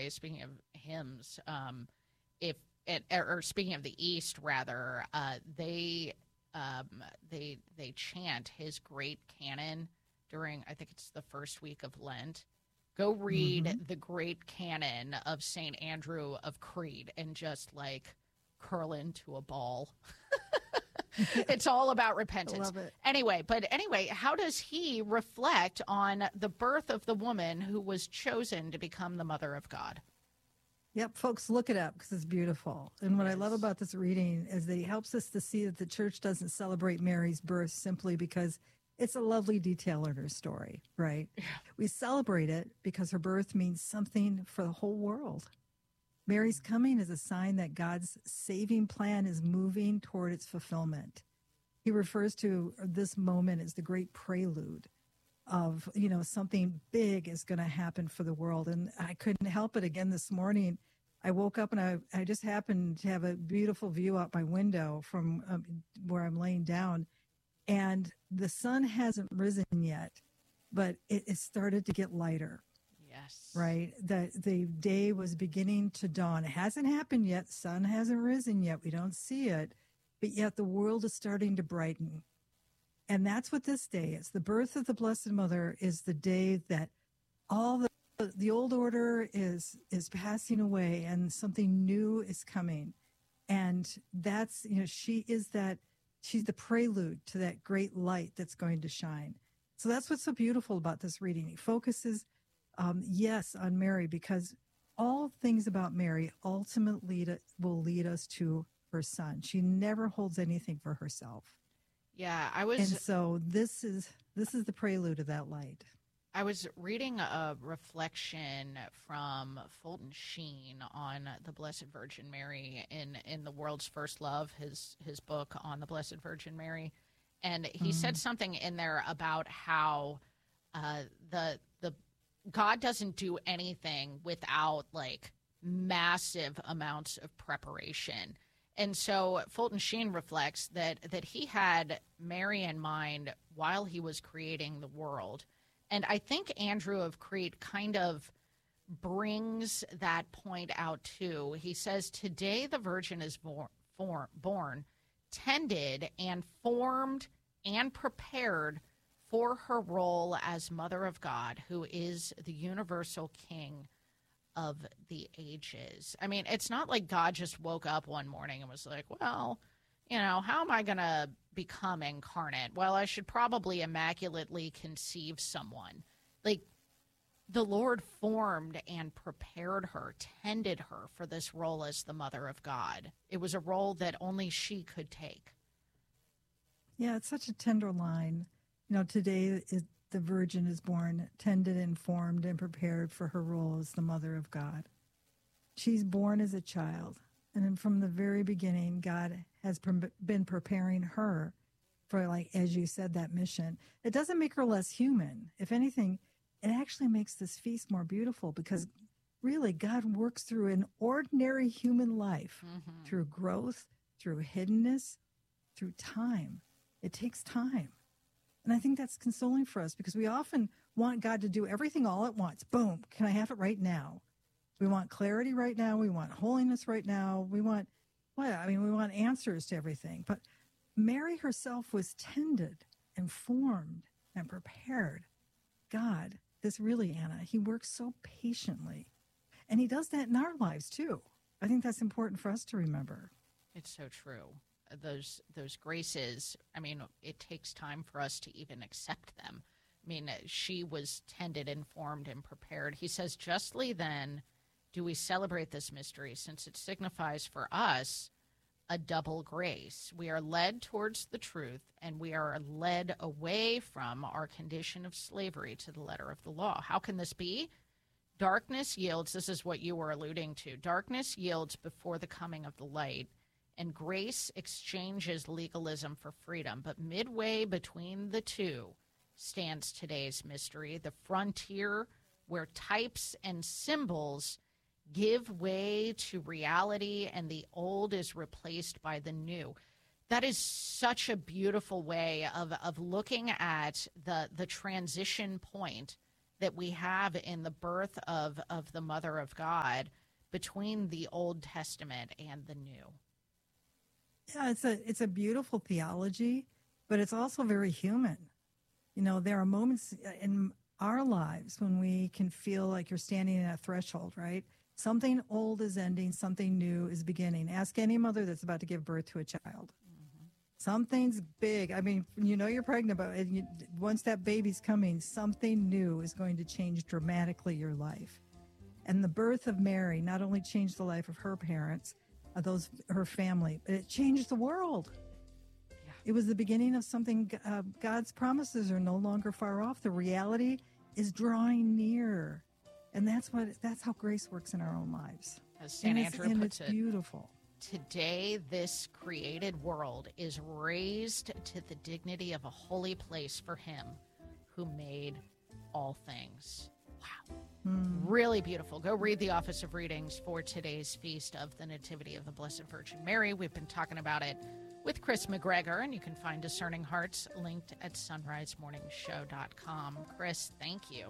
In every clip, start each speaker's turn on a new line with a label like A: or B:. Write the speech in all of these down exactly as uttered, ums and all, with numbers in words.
A: way, speaking of hymns, um, if it, or speaking of the East, rather, uh, they um, they they chant his great canon during, I think it's the first week of Lent. Go read
B: Mm-hmm.
A: the great canon of Saint Andrew of Crete and just like curl into a ball. It's all about repentance.
B: I love it.
A: Anyway, but anyway, how does he reflect on the birth of the woman who was chosen to become the mother of God?
B: Yep, folks, look it up because it's beautiful. And what I love about this reading is that he helps us to see that the church doesn't celebrate Mary's birth simply because it's a lovely detail in her story, right? Yeah. We celebrate it because her birth means something for the whole world. Mary's coming is a sign that God's saving plan is moving toward its fulfillment. He refers to this moment as the great prelude of, you know, something big is going to happen for the world. And I couldn't help it again this morning. I woke up and I, I just happened to have a beautiful view out my window from um, where I'm laying down. And the sun hasn't risen yet, but it, it started to get lighter.
A: Yes.
B: Right? The, the day was beginning to dawn. It hasn't happened yet. The sun hasn't risen yet. We don't see it. But yet the world is starting to brighten. And that's what this day is. The birth of the Blessed Mother is the day that all the the old order is is passing away and something new is coming. And that's, you know, she is that, she's the prelude to that great light that's going to shine. So that's what's so beautiful about this reading. He focuses, um, yes, on Mary, because all things about Mary ultimately to, will lead us to her son. She never holds anything for herself.
A: Yeah, I was.
B: And so this is this is the prelude of that light.
A: I was reading a reflection from Fulton Sheen on the Blessed Virgin Mary in, in The World's First Love, his his book on the Blessed Virgin Mary, and he mm. said something in there about how uh, the the God doesn't do anything without like massive amounts of preparation. And so Fulton Sheen reflects that that he had Mary in mind while he was creating the world. And I think Andrew of Crete kind of brings that point out too. He says, today the Virgin is born, for, born, tended and formed and prepared for her role as Mother of God, who is the universal King of the ages. I mean, it's not like God just woke up one morning and was like, well, you know, how am I going to become incarnate? Well, I should probably immaculately conceive someone. Like, the Lord formed and prepared her, tended her for this role as the Mother of God. It was a role that only she could take.
B: Yeah, it's such a tender line. You know, today is, the Virgin is born, tended and formed and prepared for her role as the Mother of God. She's born as a child. And then from the very beginning, God has pre- been preparing her for, like, as you said, that mission. It doesn't make her less human. If anything, it actually makes this feast more beautiful because really God works through an ordinary human life, mm-hmm. through growth, through hiddenness, through time. It takes time. And I think that's consoling for us because we often want God to do everything all at once. Boom, can I have it right now? We want clarity right now. We want holiness right now. We want, well, I mean, we want answers to everything. But Mary herself was tended and formed and prepared. God, this really, Anna, he works so patiently. And he does that in our lives, too. I think that's important for us to remember.
A: It's so true. Those those graces, I mean, it takes time for us to even accept them. I mean, she was tended and formed and prepared. He says, justly then do we celebrate this mystery, since it signifies for us a double grace. We are led towards the truth, and we are led away from our condition of slavery to the letter of the law. How can this be? Darkness yields, this is what you were alluding to, darkness yields before the coming of the light, and grace exchanges legalism for freedom. But midway between the two stands today's mystery, the frontier where types and symbols give way to reality and the old is replaced by the new. That is such a beautiful way of, of looking at the, the transition point that we have in the birth of, of the Mother of God between the Old Testament and the New.
B: Yeah, it's a it's a beautiful theology, but it's also very human. You know, there are moments in our lives when we can feel like you're standing at a threshold, right? Something old is ending, something new is beginning. Ask any mother that's about to give birth to a child. Mm-hmm. Something's big. I mean, you know you're pregnant, but you, once that baby's coming, something new is going to change dramatically your life. And the birth of Mary not only changed the life of her parents, of those her family, but it changed the world. Yeah. It was the beginning of something. Uh, God's promises are no longer far off. The reality is drawing near. And that's what that's how grace works in our own lives.
A: As Saint
B: and
A: Andrew
B: it's, and
A: puts
B: it's
A: it,
B: beautiful.
A: Today, this created world is raised to the dignity of a holy place for him who made all things. Wow. Mm. Really beautiful. Go read the Office of Readings for today's Feast of the Nativity of the Blessed Virgin Mary. We've been talking about it with Chris McGregor, and you can find Discerning Hearts linked at sunrise morning show dot com. Chris, thank you.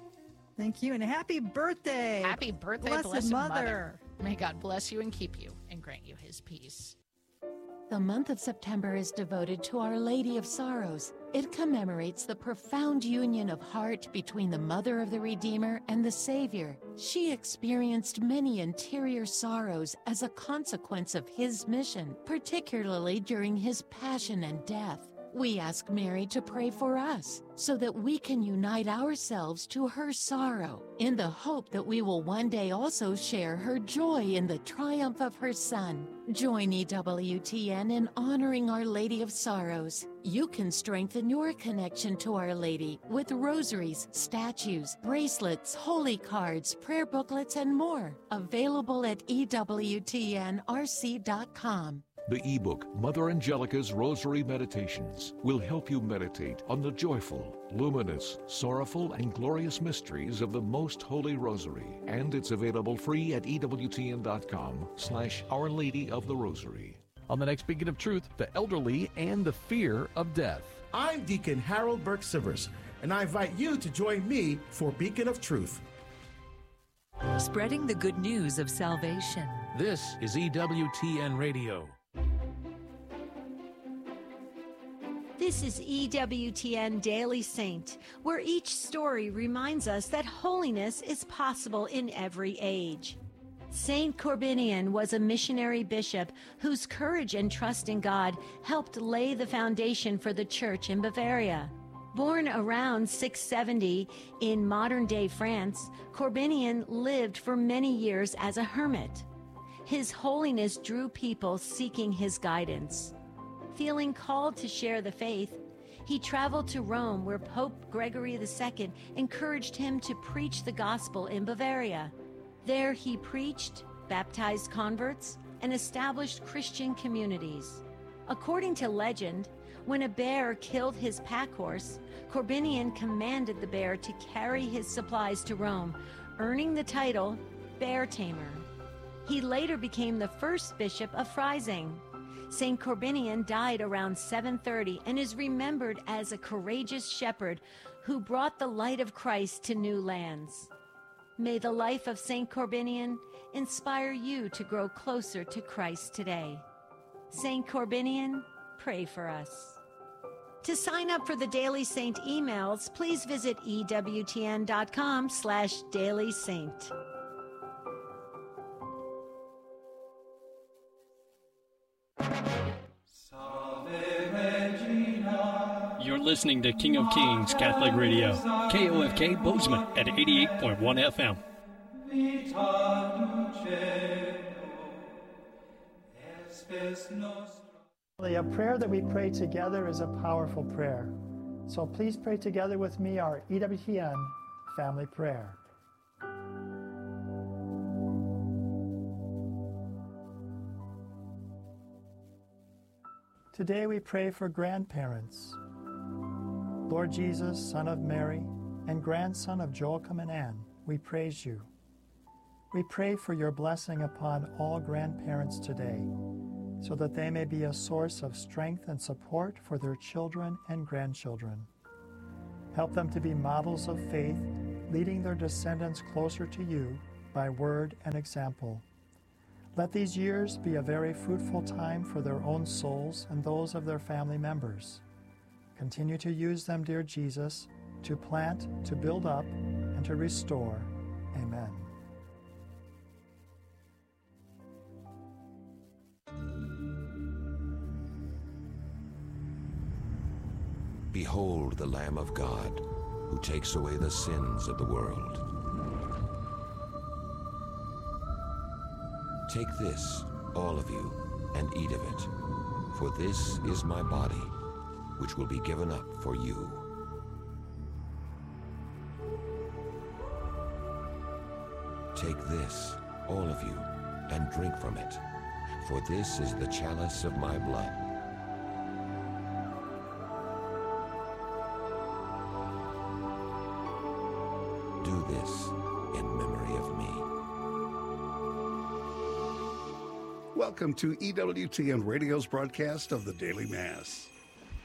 B: Thank you, and happy birthday.
A: Happy birthday,
B: Blessed,
A: Blessed
B: Mother.
A: Mother. May God bless you and keep you and grant you his peace.
C: The month of September is devoted to Our Lady of Sorrows. It commemorates the profound union of heart between the Mother of the Redeemer and the Savior. She experienced many interior sorrows as a consequence of his mission, particularly during his passion and death. We ask Mary to pray for us so that we can unite ourselves to her sorrow in the hope that we will one day also share her joy in the triumph of her Son. Join E W T N in honoring Our Lady of Sorrows. You can strengthen your connection to Our Lady with rosaries, statues, bracelets, holy cards, prayer booklets, and more. Available at E W T N R C dot com.
D: The ebook, Mother Angelica's Rosary Meditations, will help you meditate on the joyful, luminous, sorrowful, and glorious mysteries of the Most Holy Rosary. And it's available free at E W T N dot com slash Our Lady of the Rosary.
E: On the next Beacon of Truth, the elderly and the fear of death.
F: I'm Deacon Harold Burke-Sivers, and I invite you to join me for Beacon of Truth.
G: Spreading the good news of salvation.
H: This is E W T N Radio.
I: This is E W T N Daily Saint, where each story reminds us that holiness is possible in every age. Saint Corbinian was a missionary bishop whose courage and trust in God helped lay the foundation for the church in Bavaria. Born around six seventy in modern-day France, Corbinian lived for many years as a hermit. His holiness drew people seeking his guidance. Feeling called to share the faith, he traveled to Rome, where Pope Gregory the Second encouraged him to preach the gospel in Bavaria. There he preached, baptized converts, and established Christian communities. According to legend, when a bear killed his pack horse, Corbinian commanded the bear to carry his supplies to Rome, earning the title Bear Tamer. He later became the first bishop of Freising. Saint Corbinian died around seven thirty and is remembered as a courageous shepherd who brought the light of Christ to new lands. May the life of Saint Corbinian inspire you to grow closer to Christ today. Saint Corbinian, pray for us. To sign up for the Daily Saint emails, please visit E W T N dot com slash Daily Saint.
J: You're listening to King of Kings Catholic Radio, K O F K Bozeman at eighty-eight point one F M.
K: A prayer that we pray together is a powerful prayer. So please pray together with me our E W T N family prayer. Today we pray for grandparents. Lord Jesus, Son of Mary, and grandson of Joachim and Anne, we praise you. We pray for your blessing upon all grandparents today, so that they may be a source of strength and support for their children and grandchildren. Help them to be models of faith leading their descendants closer to you by word and example. Let these years be a very fruitful time for their own souls and those of their family members. Continue to use them, dear Jesus, to plant, to build up, and to restore. Amen.
L: Behold the Lamb of God, who takes away the sins of the world. Take this, all of you, and eat of it, for this is my body, which will be given up for you. Take this, all of you, and drink from it, for this is the chalice of my blood. Do this in memory of me.
M: Welcome to E W T N Radio's broadcast of the Daily Mass.